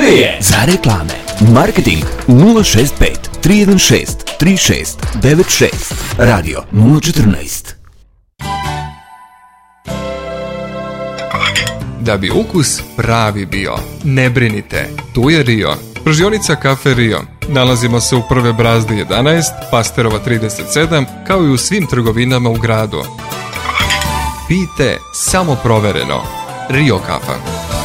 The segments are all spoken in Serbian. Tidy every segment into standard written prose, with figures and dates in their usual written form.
je za reklame. Marketing 065 316 3696. Radio 014. Da bi ukus pravi bio, ne brinite, tu je Rio. Pržionica Kafe Rio. Nalazimo se u Prve Brazde 11, Pasterova 37, kao i u svim trgovinama u gradu. Pijte samo provereno. Rio kafa.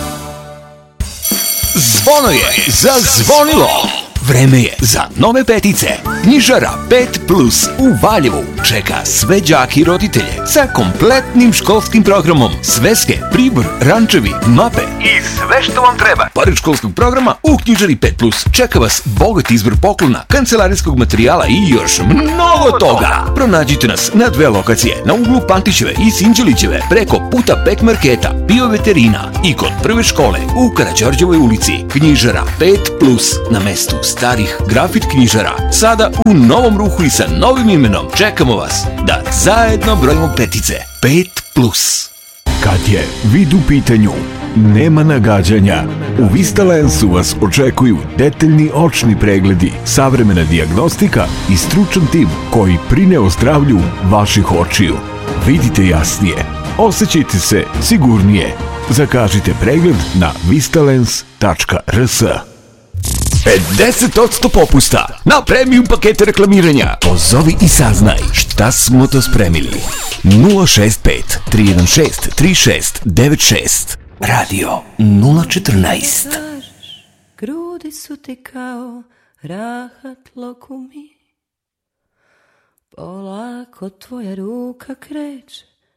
Zvono je zazvonilo. Vreme je za nove petice. Knjižara 5+ u Valjevu čeka sve đake i roditelje sa kompletnim školskim programom. Sveske, pribor, rančevi, mape i sve što vam treba. Pored školskog programa u Knjižari 5+ čeka vas bogat izbor poklona, kancelarijskog materijala i još mnogo toga. Pronađite nas na 2 lokacije, na uglu Pantićeve i Sinđelićeve, preko puta Pet marketa, bioveterina i kod prve škole u Karađorđevoj ulici. Knjižara 5+ na mestu starih grafit knjižara, sada u novom ruhu i sa novim imenom. Čekamo vas da zajedno brojimo petice. 5+. Kad je vid u pitanju, nema nagađanja. U Vistalensu vas očekuju detaljni očni pregledi, savremena dijagnostika i stručan tim koji brine o zdravlju vaših očiju. Vidite jasnije, osjećajte se sigurnije. Zakažite pregled na vistalens.rs. 50% popusta na premium pakete reklamiranja. Pozovi i saznaj šta smo to spremili. 065 316 3696. Radio 014. Grudi su ti kao rahat lokumi, polako tvoja ruka kreće